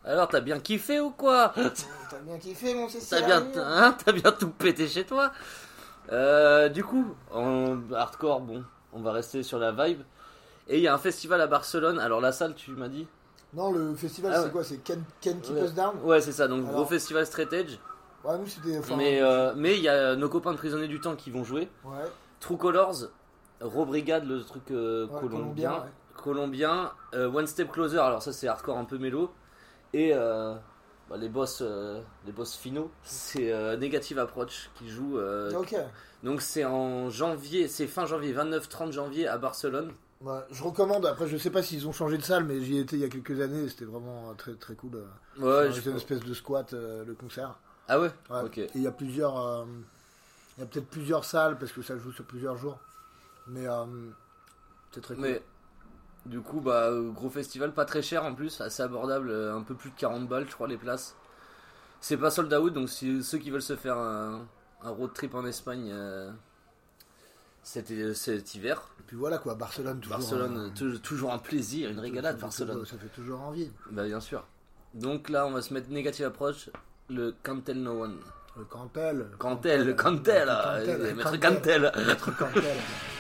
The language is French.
Alors, t'as bien kiffé ou quoi? T'as bien kiffé, mon Cécile? T'as bien tout pété chez toi? Du coup, en hardcore, bon, on va rester sur la vibe. Et il y a un festival à Barcelone. Alors, la salle, tu m'as dit? Non, le festival, Ah c'est ouais. quoi? C'est Can Keep Us Down? Ouais, c'est ça. Donc, Alors- gros festival straight edge. Ouais, nous, c'était. Enfin, Mais il y a nos copains de Prisonniers du Temps qui vont jouer. Ouais. True Colors, Raw Brigade, le truc Ouais, colombien. ouais. Colombien. One Step Closer, alors ça c'est hardcore un peu mélo. Et les boss finaux, c'est Negative Approach qui joue. Ok. Donc c'est en janvier, c'est fin janvier, 29-30 janvier à Barcelone. Ouais, je recommande. Après, je sais pas s'ils ont changé de salle, mais j'y étais il y a quelques années et c'était vraiment très très cool. Ouais, C'était une espèce de squat, le concert. Ah ouais, Ouais. ok. Et il y a plusieurs. Il y a peut-être plusieurs salles parce que ça joue sur plusieurs jours. Mais c'est très cool. Mais du coup, gros festival, pas très cher en plus, assez abordable, un peu plus de 40 balles, je crois, les places. C'est pas sold out, donc si ceux qui veulent se faire un road trip en Espagne cet hiver. Et puis voilà quoi, Barcelone toujours. Toujours un plaisir, une régalade, Barcelone. Ça fait toujours envie. Bah, bien sûr. Donc là, on va se mettre Negative Approach, le Can't Tell No One. Le Cantel. Cantel, Maître Cantel. Maître Cantel.